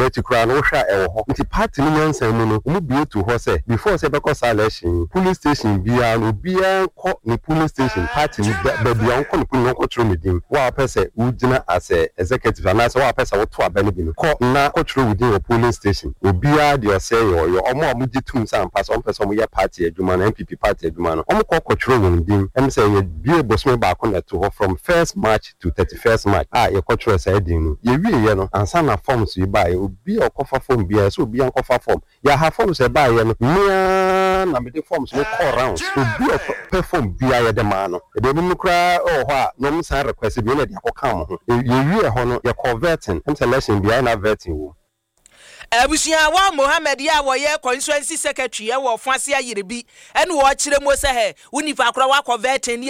n'akyi kura no hwa e wo ho nti party no nyansan mu no mu bie to ho say before say be cause election police station bia no bia ko ni police station party be bia on ko ni police ko tro medin wa pese ugina as executive and as wa pese wo to abani bi no ko na ko tro within your police station obia de say yo omo amugitum san pass on pese omo ye party adwuma na MPP party adwuma no omo ko tro wondin em say ye bie bosme ba ko na to ho from 1st March to 31st March ye ko tro say din no ye wie ye no ansa na forms yi ba ye obi okofa form bia so obi ankofa form ya ha forms e ba ye no na me de forms we call round obi perform bia ye de ma no e de mu kra ho a no me san request bi na de akoka mo ho ye wie ho no ye converting selection bia na vetting wo Abusia wa Mohammed ya wo ye constituency secretary e wo Fuase Ayiribi ene wo kire mo se he unifa akra wa converting